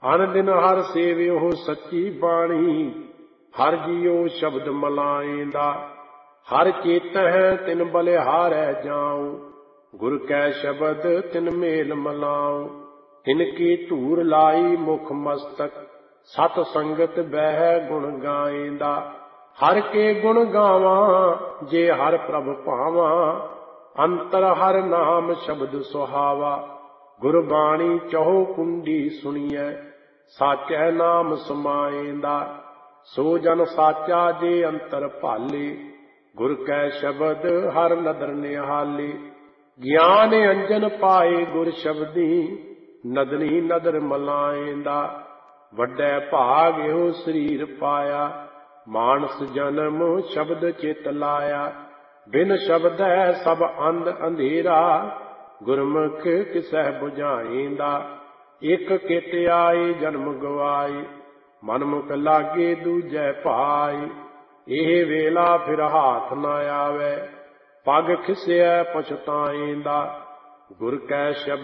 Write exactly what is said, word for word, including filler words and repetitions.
ਅਨ ਦਿਨ ਹਰ ਸੇਵਿਓ ਸੱਚੀ ਬਾਣੀ, ਹਰ ਜੀਓ ਸ਼ਬਦ ਮਲਾਏਂਦਾ। ਹਰ ਚੇਤਹਿ ਤਿਨ ਬਲਿਹਾਰੈ ਜਾਉ, ਗੁਰ ਕੈ ਸ਼ਬਦ ਤਿਨ ਮੇਲ ਮਲਾਉ। ਤਿਨ ਕੀ ਧੂਰ ਲਾਈ ਮੁਖ ਮਸਤਕ, ਸਤ ਸੰਗਤ ਬਹਿ ਗੁਣ ਗਾਏਂਦਾ। ਹਰ ਕੇ ਗੁਣ ਗਾਵਾਂ ਜੇ ਹਰ ਪ੍ਰਭ ਭਾਵਾਂ, ਅੰਤਰ ਹਰ ਨਾਮ ਸ਼ਬਦ ਸੁਹਾਵਾ। ਗੁਰਬਾਣੀ ਚਹੋ ਕੁੰਡੀ ਸੁਣੀਐ, ਸਾਚੈ ਨਾਮ ਸਮਾਏਂਦਾ। ਸੋ ਜਨ ਸਾਚਾ ਜੇ ਅੰਤਰ ਭਾਲੇ, ਗੁਰ ਕੈ ਸ਼ਬਦ ਹਰ ਨਦਰ ਨਿਹਾਲੇ। ਗਿਆਨ ਅੰਜਨ ਪਾਏ ਗੁਰ ਸ਼ਬਦੀ, ਨਦਨੀ ਨਦਰ ਮਲਾਏਂਦਾ। ਵੱਡੈ ਭਾਗ ਇਹੋ ਸਰੀਰ ਪਾਇਆ, ਮਾਨਸ ਜਨਮ ਸ਼ਬਦ ਚਿਤ ਲਾਇਆ। ਬਿਨ ਸ਼ਬਦੈ ਸਭ ਅੰਧ ਅੰਧੇਰਾ, ਗੁਰਮੁਖ ਕਿਸਹਿ ਬੁਝਾਏਂਦਾ। ਇਕ ਕਿਤ ਆਏ ਜਨਮ ਗਵਾਏ, ਮਨਮੁਖ ਲਾਗੇ ਦੂਜੈ ਭਾਏ। ਇਹ ਵੇਲਾ ਫਿਰ ਹਾਥ ਨਾ ਆਵੈ, ਪਗ ਖਿਸਿਐ ਪਛਤਾਏਂਦਾ। ਗੁਰ ਕੈ ਸ਼ਬਦ